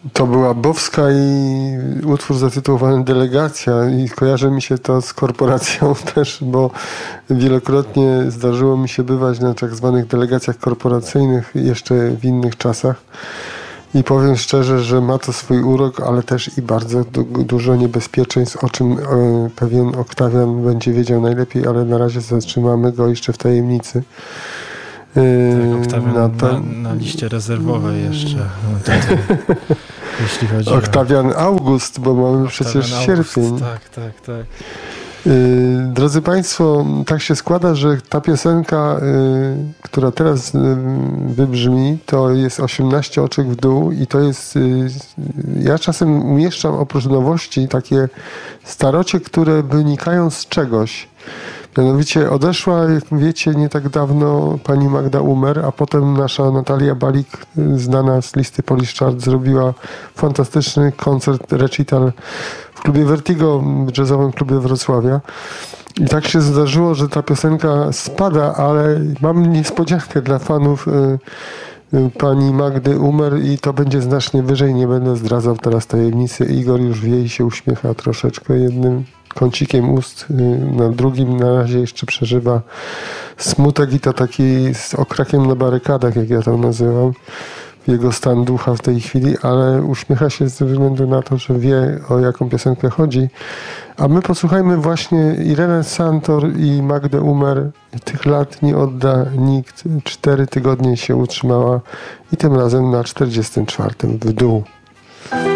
To była Bowska i utwór zatytułowany Delegacja i kojarzy mi się to z korporacją też, bo wielokrotnie zdarzyło mi się bywać na tak zwanych delegacjach korporacyjnych jeszcze w innych czasach i powiem szczerze, że ma to swój urok, ale też i bardzo dużo niebezpieczeństw, o czym pewien Oktawian będzie wiedział najlepiej, ale na razie zatrzymamy go jeszcze w tajemnicy. Tak, Oktawian na liście rezerwowej jeszcze. Jeśli chodzi Oktawian August, bo mamy przecież sierpień. Tak. Drodzy Państwo, tak się składa, że ta piosenka, która teraz wybrzmi, to jest 18 oczek w dół i to jest, ja czasem umieszczam oprócz nowości takie starocie, które wynikają z czegoś. Mianowicie odeszła, jak wiecie, nie tak dawno pani Magda Umer, a potem nasza Natalia Balik, znana z listy Polish Chart, zrobiła fantastyczny koncert, recital w klubie Vertigo, w jazzowym klubie Wrocławia. I tak się zdarzyło, że ta piosenka spada, ale mam niespodziankę dla fanów pani Magdy Umer i to będzie znacznie wyżej. Nie będę zdradzał teraz tajemnicy. Igor już wie i się uśmiecha troszeczkę jednym kącikiem ust, na drugim na razie jeszcze przeżywa smutek i to taki z okrakiem na barykadach, jak ja to nazywam, jego stan ducha w tej chwili, ale uśmiecha się ze względu na to, że wie, o jaką piosenkę chodzi. A my posłuchajmy właśnie Irenę Santor i Magdę Umer. Tych lat nie odda nikt. 4 tygodnie się utrzymała i tym razem na 44 w dół.